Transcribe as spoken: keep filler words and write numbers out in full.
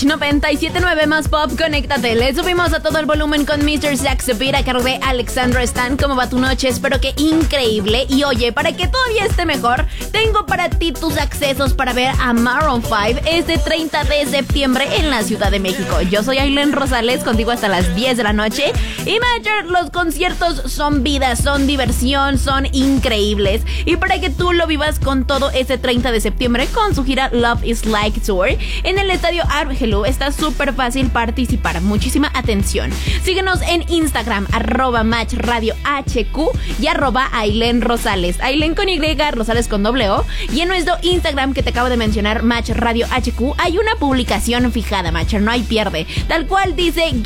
Match noventa y siete punto nueve más pop, conéctate. Le subimos a todo el volumen con mister Saxopir a cargo de Alexandra Stan. ¿Cómo va tu noche? Espero que increíble. Y oye, para que todavía esté mejor, tengo para ti tus accesos para ver a Maroon cinco este treinta de septiembre en la Ciudad de México. Yo soy Ailén Rosales, contigo hasta las diez de la noche. Y Matcher, los conciertos son vida, son diversión, son increíbles. Y para que tú lo vivas con todo este treinta de septiembre con su gira Love is Like Tour en el estadio Argelú, está súper fácil participar. Muchísima atención. Síguenos en Instagram, arroba Match Radio H Q y arroba Ailén Rosales. Ailén con Y, Rosales con doble O. Y en nuestro Instagram que te acabo de mencionar, Match Radio H Q, hay una publicación fijada, Matcher, no hay pierde. Tal cual dice